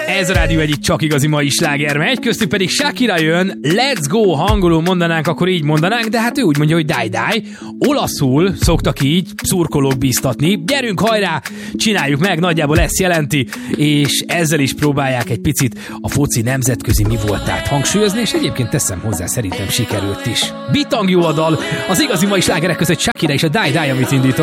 Ez a rádió egyik csak igazi mai sláger megy, köztük pedig Shakira jön, let's go, ha angolul mondanánk, akkor így mondanánk, de hát ő úgy mondja, hogy die. Olaszul szoktak így szurkolók bíztatni, gyerünk hajrá, csináljuk meg, nagyjából ezt jelenti, és ezzel is próbálják egy picit a foci nemzetközi mi voltát hangsúlyozni, és egyébként teszem hozzá, szerintem sikerült is. Bitang jó a dal, az igazi mai slágerek között Shakira és a die, amit indított.